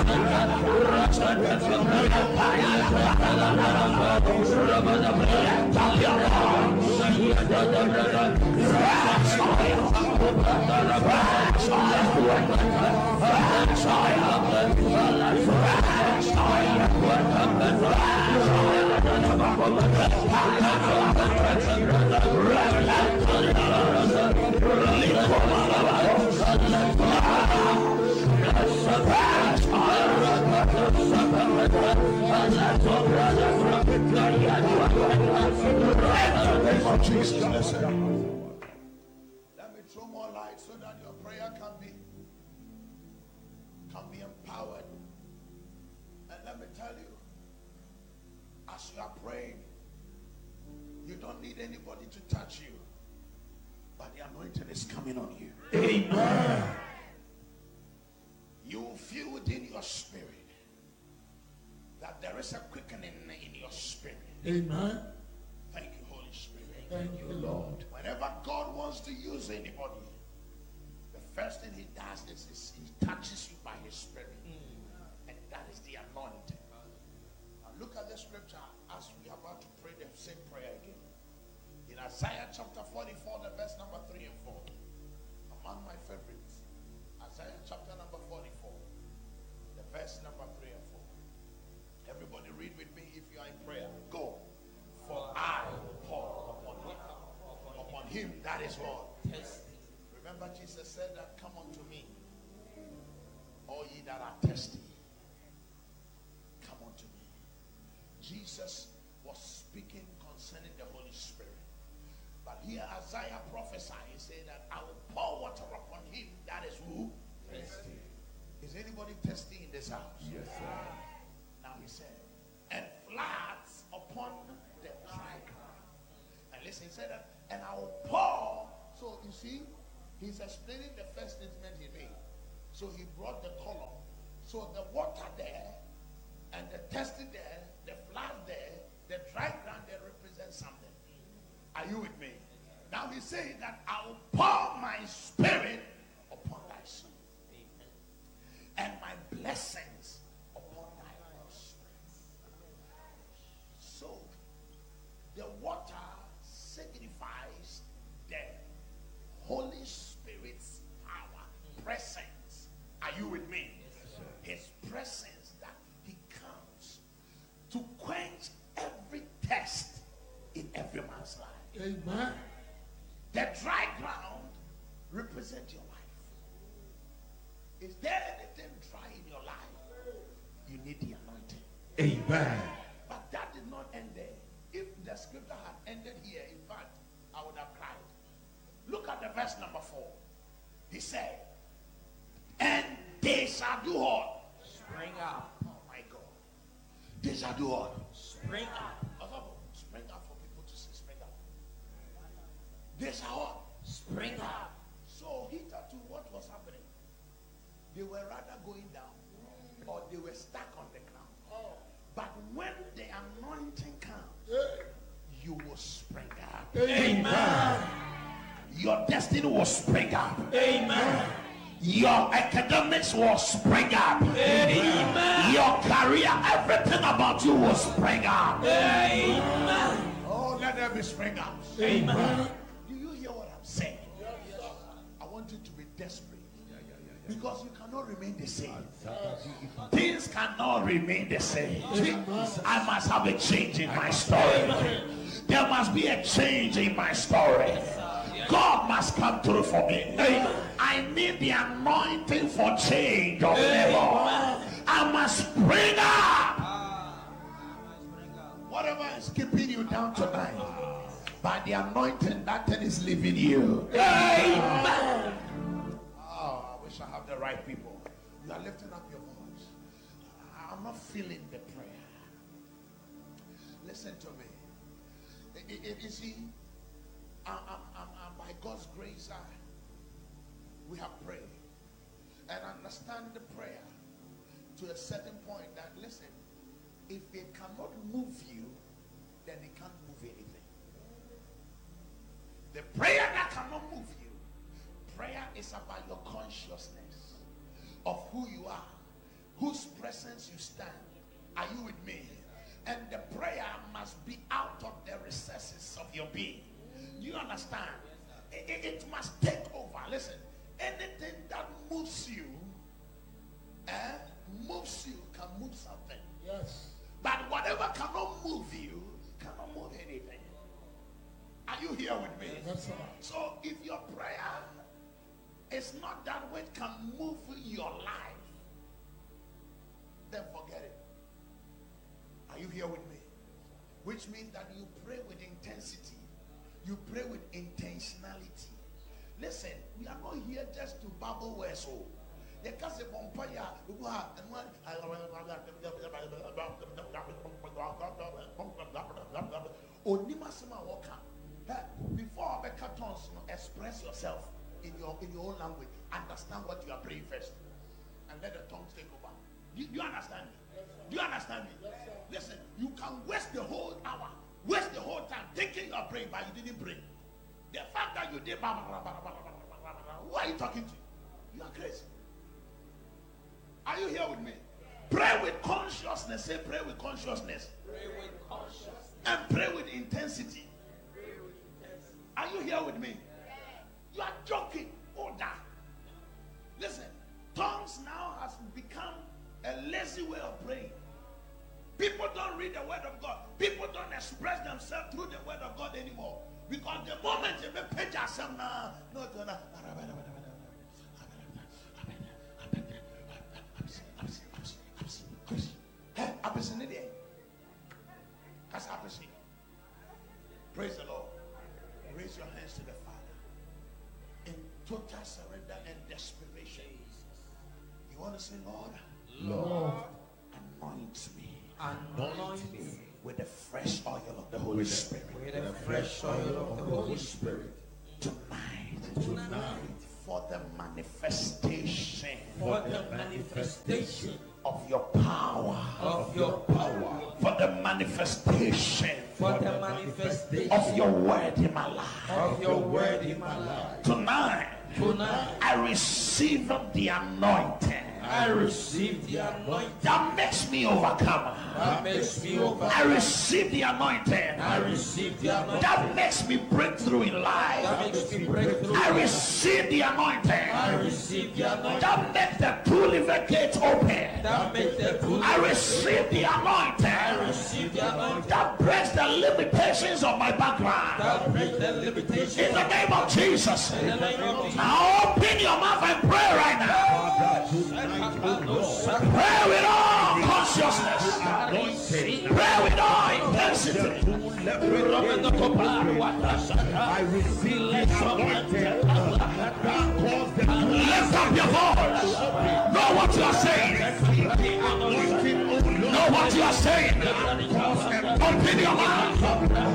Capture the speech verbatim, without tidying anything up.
Jesus, listen. Let me throw more light so that your prayer can be can be empowered. And let me tell you, as you are praying, you don't need anybody to touch you, but the anointing is coming on you. Amen. You will feel within your spirit that there is a quickening in your spirit. Amen. Thank you, Holy Spirit. Thank you, Lord. Whenever God wants to use anybody, the first thing he does is, is he touches you by his spirit. Mm. And that is the anointing. Now look at the scripture as we are about to pray the same prayer again. In Isaiah chapter forty-four, the verse number three and four. Among my favorites. Isaiah chapter number forty-four, the verse number three and four. Everybody read with me if you are in prayer. Go. For I will pour upon him. Upon him, that is what? Remember Jesus said that, come unto me, all ye that are thirsty. Come unto me. Jesus was speaking concerning the Holy Spirit. But here Isaiah prophesied, he said that I will pour water upon him, that is who? Thirsty. Is anybody thirsty in this house? Yes, sir. Now he said, and floods upon the dry ground. And listen, he said that, and I will pour. So you see, he's explaining the first statement he made. So he brought the column. So the water there, and the thirsty there, the flood there, the dry ground there represents something. Are you with me? Now he's saying that I will pour my spirit upon thy son. And my blessings upon thy offspring. So the water signifies the Holy Spirit's power, presence. Are you with me? His presence, that he comes to quench every thirst in every man's life. Amen. The dry ground represents your life. Is there anything dry in your life? You need the anointing. Amen. But that did not end there. If the scripture had ended here, in fact, I would have cried. Look at the verse number four. He said, and they shall do what? Spring up. Oh my God. They shall do what? Spring up. Spring up for people to say spring up. They shall what? Spring up. So he thought to what was happening. They were rather going down, or they were stuck on the ground. But when the anointing comes, you will spring up. Amen. Your destiny will spring up. Amen. Your academics will spring up. Amen. Your career, everything about you will spring up. Amen. Oh, let there be spring up. Amen. Do you hear what I'm saying? I want you to be desperate. Because you cannot remain the same. Things cannot remain the same. I must have a change in my story. There must be a change in my story. God must come through for me. I need the anointing for change of level. I must spring up. Whatever is keeping you down tonight, by the anointing, that thing is leaving you. Amen. I have the right people. You are lifting up your voice. I'm not feeling the prayer. Listen to me. It, it, it, you see, I'm, I'm, I'm, I'm, by God's grace, I, we have prayed and understand the prayer to a certain point that, listen, if it cannot move you, then it can't move anything. The prayer that cannot move you, prayer is about your consciousness of who you are, whose presence you stand. Are you with me? And the prayer must be out of the recesses of your being. You understand? It, it, it must take over. Listen, anything that moves you, eh, moves you can move something. Yes. But whatever cannot move you, cannot move anything. Are you here with me? Yes, sir. So if your prayer is not that which can move your life, then forget it. Are you here with me? Which means that you pray with intensity. You pray with intentionality. Listen, we are not here just to babble words. So the case of Pompaya, before the cartons, express yourself in your in your own language. Understand what you are praying first, and let the tongues take over. Do you understand me? Yes, Do you understand me? Yes, Listen, you can waste the whole hour, waste the whole time thinking you are praying, but you didn't pray. The fact that you did, who are you talking to? You are crazy. Are you here with me? Pray with consciousness. Say, pray with consciousness. Pray with consciousness. And pray with intensity. Pray with intensity. Are you here with me? You are joking. Order. Listen, tongues now has become a lazy way of praying. People don't read the word of God. People don't express themselves through the word of God anymore. Because the moment you make page yourself now, no, no, no. Praise the Lord. Raise your hands to the Father in total surrender and desperation. You want to say, Lord, Lord, anoint me. anoint me With the fresh oil of the Holy Spirit. with the fresh oil of the Holy Spirit. Tonight. Tonight. For the manifestation. For the manifestation Of your power. of your power. For the manifestation. For the manifestation Of your word in my life. of your word in my life. Tonight. Tonight, I receive the anointing. I receive the anointing That makes me overcome. that makes me over. I receive the anointing. I receive the anointing That makes me break through in that life. makes me break through. I receive the I anointing. receive the anointing That makes the two liver gates open. that makes the good. I receive the I anointing. receive the anointing That breaks the limitations of my background. that breaks the limitation. In the name of Jesus. In the name of Jesus. Now open your mouth and pray right now. Pray with all consciousness. Pray with all intensity. I receive this anointing Lift up your voice. Know what you are saying. Know what you are saying. Open your mouth.